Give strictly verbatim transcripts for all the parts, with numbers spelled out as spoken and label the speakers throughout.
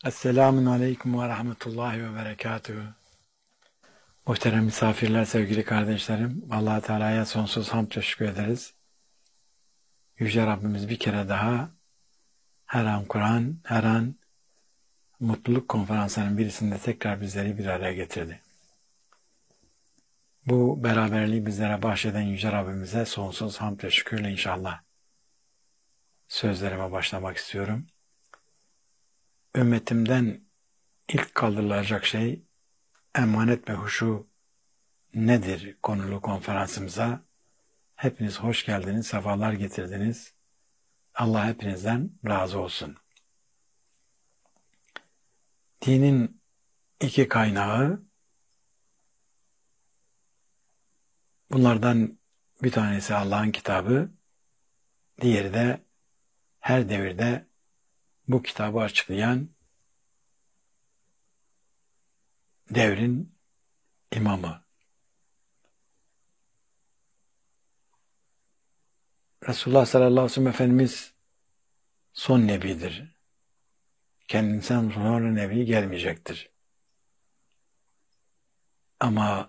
Speaker 1: Esselamun Aleyküm ve Rahmetullahi ve Berekatühü. Muhterem misafirler, sevgili kardeşlerim, Allah Teala'ya sonsuz hamd ve şükür ederiz. Yüce Rabbimiz bir kere daha her an Kur'an, her an mutluluk konferanslarının birisinde tekrar bizleri bir araya getirdi. Bu beraberliği bizlere bahşeden Yüce Rabbimize sonsuz hamd ve şükürle inşallah sözlerime başlamak istiyorum. Ümmetimden ilk kaldırılacak şey emanet ve huşu nedir konulu konferansımıza hepiniz hoş geldiniz, sefalar getirdiniz. Allah hepinizden razı olsun. Dinin iki kaynağı, bunlardan bir tanesi Allah'ın kitabı, diğeri de her devirde bu kitabı açıklayan devrin imamı. Resulullah sallallahu aleyhi ve sellem Efendimiz son nebidir. Kendinden sonra nebi gelmeyecektir. Ama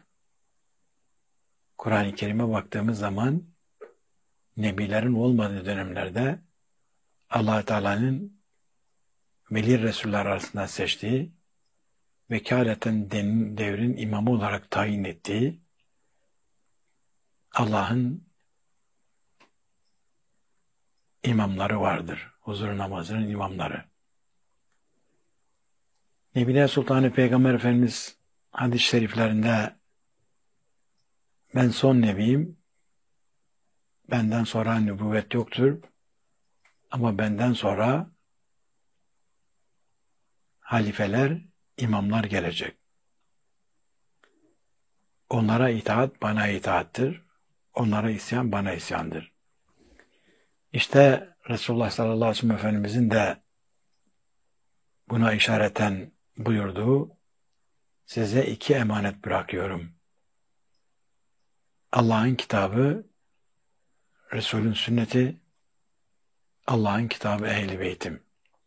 Speaker 1: Kur'an-ı Kerim'e baktığımız zaman nebilerin olmadığı dönemlerde Allah Teala'nın veli Resuller arasında seçtiği, vekaleten devrin imamı olarak tayin ettiği Allah'ın imamları vardır. Huzur namazının imamları. Nebiler Sultanı Peygamber Efendimiz hadis-i şeriflerinde ben son nebiyim, benden sonra nübüvvet yoktur ama benden sonra halifeler, imamlar gelecek. Onlara itaat bana itaattir, onlara isyan bana isyandır. İşte Resulullah sallallahu aleyhi ve sellem Efendimizin de buna işareten buyurduğu, size iki emanet bırakıyorum. Allah'ın kitabı, Resul'ün sünneti, Allah'ın kitabı ehl-i beytim.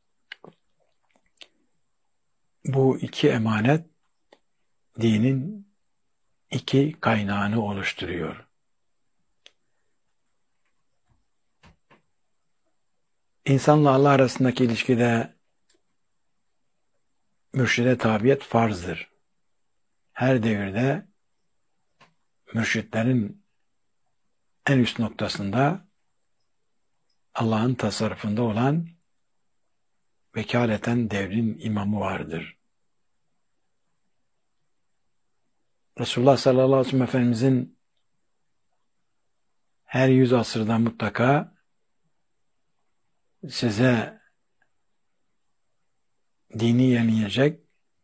Speaker 1: Bu iki emanet dinin iki kaynağını oluşturuyor. İnsanla Allah arasındaki ilişkide mürşide tabiyet farzdır. Her devirde mürşitlerin en üst noktasında Allah'ın tasarrufunda olan vekaleten devrin imamı vardır. Resulullah sallallahu aleyhi ve sellem Efendimizin her yüz asırda mutlaka size dini yenileyecek,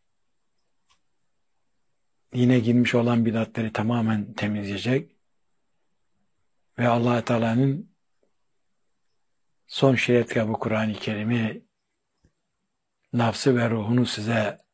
Speaker 1: dine girmiş olan bidatleri tamamen temizleyecek ve Allah Teala'nın son şeriat kitabı Kur'an-ı Kerim'i nafsı ve ruhunu size